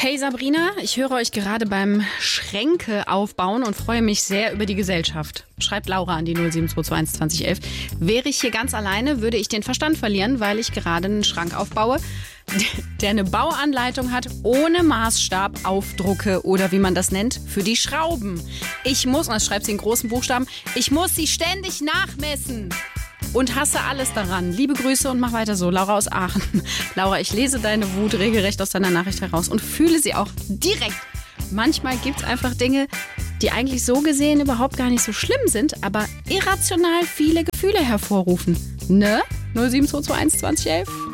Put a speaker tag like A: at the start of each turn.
A: Hey Sabrina, ich höre euch gerade beim Schränke aufbauen und freue mich sehr über die Gesellschaft. Schreibt Laura an die 07221 2011. Wäre ich hier ganz alleine, würde ich den Verstand verlieren, weil ich gerade einen Schrank aufbaue, der eine Bauanleitung hat ohne Maßstab, Aufdrucke oder wie man das nennt, für die Schrauben. Ich muss, und das schreibt sie in großen Buchstaben, ich muss sie ständig nachmessen. Und hasse alles daran. Liebe Grüße und mach weiter so. Laura aus Aachen. Laura, ich lese deine Wut regelrecht aus deiner Nachricht heraus und fühle sie auch direkt. Manchmal gibt es einfach Dinge, die eigentlich so gesehen überhaupt gar nicht so schlimm sind, aber irrational viele Gefühle hervorrufen. Ne? 07221 2011.